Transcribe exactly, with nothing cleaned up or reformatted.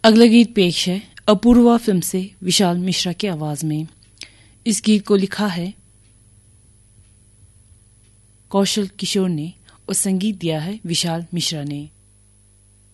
अगला गीत पेश है अपूर्वा फिल्म से विशाल मिश्रा की आवाज में। इस गीत को लिखा है कौशल किशोर ने और संगीत दिया है विशाल मिश्रा ने।